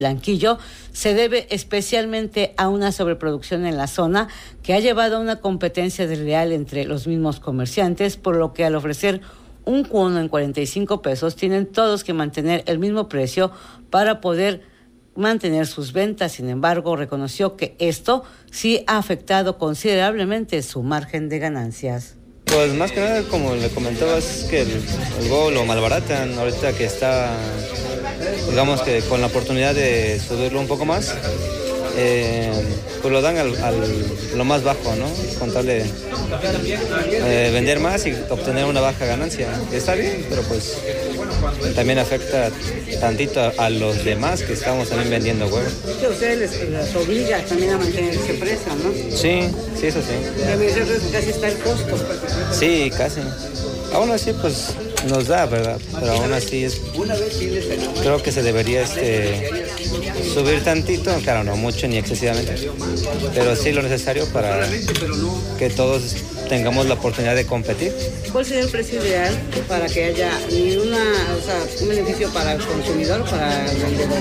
Blanquillo se debe especialmente a una sobreproducción en la zona que ha llevado a una competencia desleal entre los mismos comerciantes, por lo que al ofrecer un cuono en 45 pesos tienen todos que mantener el mismo precio para poder mantener sus ventas. Sin embargo, reconoció que esto sí ha afectado considerablemente su margen de ganancias. Pues más que nada, como le comentaba, es que el huevo lo malbaratan ahorita que está, digamos que con la oportunidad de subirlo un poco más, pues lo dan lo más bajo, ¿no? Con tal de vender más y obtener una baja ganancia. Está bien, pero pues también afecta tantito a los demás que estamos también vendiendo huevos. Que a ustedes les obliga también a mantener ese precio, ¿no? Sí, eso sí. Y a veces casi está el costo. Sí, casi. Aún así, pues nos da, ¿verdad? Pero aún así creo que se debería subir tantito, claro, no mucho ni excesivamente, pero sí lo necesario para que todos tengamos la oportunidad de competir. ¿Cuál sería el precio ideal para que haya un beneficio para el consumidor, para el vendedor?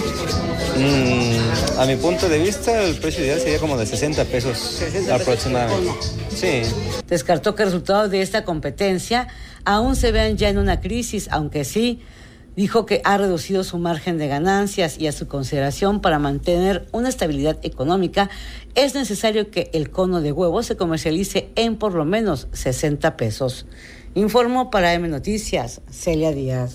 A mi punto de vista, el precio ideal sería como de 60 pesos aproximadamente. Sí. Descartó que el resultado de esta competencia aún se vean ya en una crisis, aunque sí dijo que ha reducido su margen de ganancias y a su consideración para mantener una estabilidad económica es necesario que el cono de huevo se comercialice en por lo menos 60 pesos. Informó para M Noticias, Celia Díaz.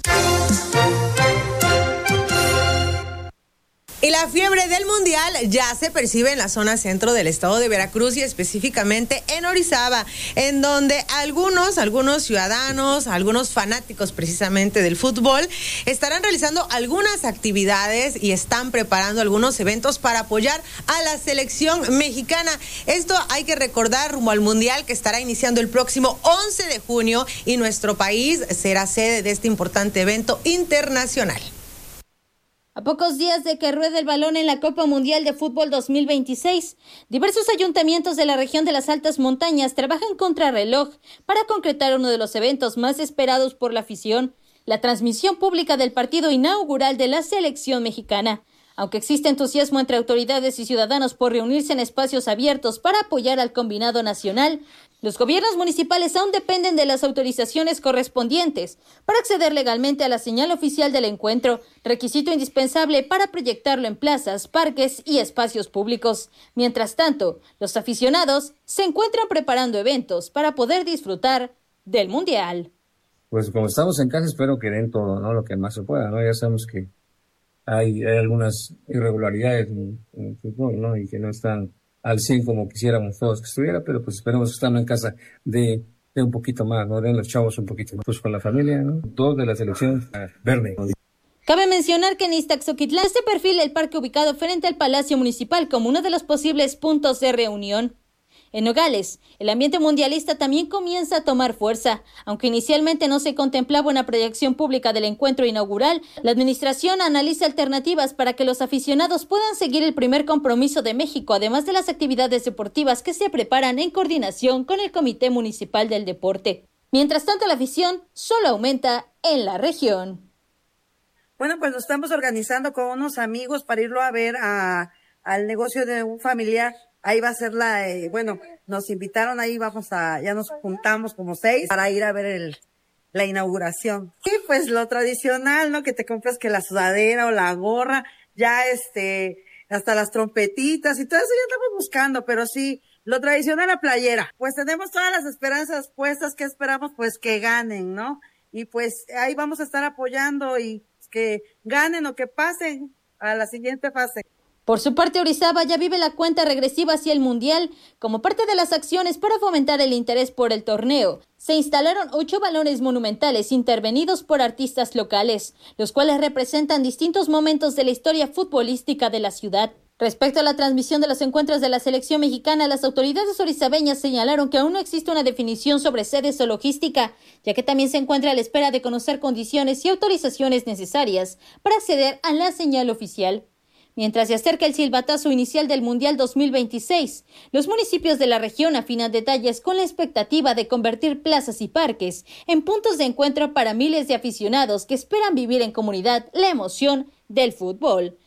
Y la fiebre del Mundial ya se percibe en la zona centro del estado de Veracruz y específicamente en Orizaba, en donde algunos ciudadanos, algunos fanáticos precisamente del fútbol, estarán realizando algunas actividades y están preparando algunos eventos para apoyar a la selección mexicana. Esto hay que recordar rumbo al Mundial que estará iniciando el próximo 11 de junio y nuestro país será sede de este importante evento internacional. A pocos días de que ruede el balón en la Copa Mundial de Fútbol 2026, diversos ayuntamientos de la región de las altas montañas trabajan contrarreloj para concretar uno de los eventos más esperados por la afición, la transmisión pública del partido inaugural de la selección mexicana. Aunque existe entusiasmo entre autoridades y ciudadanos por reunirse en espacios abiertos para apoyar al combinado nacional, los gobiernos municipales aún dependen de las autorizaciones correspondientes para acceder legalmente a la señal oficial del encuentro, requisito indispensable para proyectarlo en plazas, parques y espacios públicos. Mientras tanto, los aficionados se encuentran preparando eventos para poder disfrutar del Mundial. Pues como estamos en casa, espero que den todo, ¿no? Lo que más se pueda, ¿no? Ya sabemos que hay algunas irregularidades en el fútbol, ¿no? Y que no están al 100 como quisiéramos todos que estuviera, pero pues esperemos que estando en casa de un poquito más, ¿no? Den los chavos un poquito más. Pues con la familia, ¿no? Todos de la selección verde. Cabe mencionar que en Iztaxoquitlán se perfila el parque ubicado frente al Palacio Municipal como uno de los posibles puntos de reunión. En Nogales, el ambiente mundialista también comienza a tomar fuerza. Aunque inicialmente no se contemplaba una proyección pública del encuentro inaugural, la administración analiza alternativas para que los aficionados puedan seguir el primer compromiso de México, además de las actividades deportivas que se preparan en coordinación con el Comité Municipal del Deporte. Mientras tanto, la afición solo aumenta en la región. Bueno, pues nos estamos organizando con unos amigos para irlo a ver al negocio de un familiar. Ahí va a ser nos invitaron, ahí ya nos juntamos como 6 para ir a ver la inauguración. Y pues lo tradicional, ¿no? Que te compras que la sudadera o la gorra, ya hasta las trompetitas y todo eso ya estamos buscando, pero sí, lo tradicional, la playera. Pues tenemos todas las esperanzas puestas, que esperamos pues que ganen, ¿no? Y pues ahí vamos a estar apoyando y que ganen o que pasen a la siguiente fase. Por su parte, Orizaba ya vive la cuenta regresiva hacia el Mundial. Como parte de las acciones para fomentar el interés por el torneo, se instalaron 8 balones monumentales intervenidos por artistas locales, los cuales representan distintos momentos de la historia futbolística de la ciudad. Respecto a la transmisión de los encuentros de la selección mexicana, las autoridades orizabeñas señalaron que aún no existe una definición sobre sedes o logística, ya que también se encuentra a la espera de conocer condiciones y autorizaciones necesarias para acceder a la señal oficial. Mientras se acerca el silbatazo inicial del Mundial 2026, los municipios de la región afinan detalles con la expectativa de convertir plazas y parques en puntos de encuentro para miles de aficionados que esperan vivir en comunidad la emoción del fútbol.